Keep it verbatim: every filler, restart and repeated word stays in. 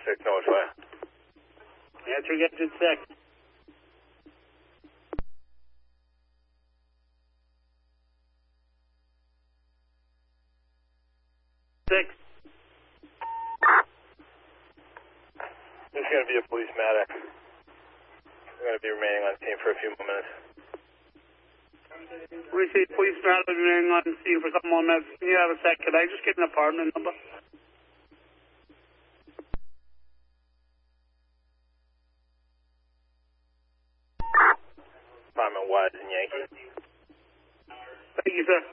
six, Northwest. Answer, get to six. Six. There's going to be a police medic. We're going to be remaining on scene for a few more minutes. We see police matter remaining on scene for a couple more minutes. Can you have a sec? Could I just get an apartment number? Apartment Wise and Yankee. Thank you, sir.